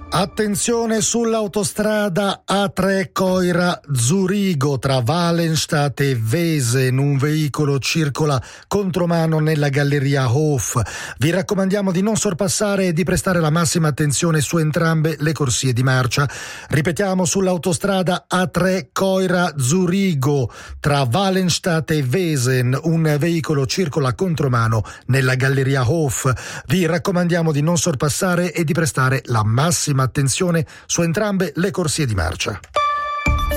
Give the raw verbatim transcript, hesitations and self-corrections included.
Attenzione sull'autostrada A tre Coira-Zurigo tra Valenstadt e Wesen, un veicolo circola contromano nella galleria Hof. Vi raccomandiamo di non sorpassare e di prestare la massima attenzione su entrambe le corsie di marcia. Ripetiamo, sull'autostrada A tre Coira-Zurigo tra Valenstadt e Wesen, un veicolo circola contromano nella galleria Hof. Vi raccomandiamo di non sorpassare e di prestare la massima attenzione su entrambe le corsie di marcia.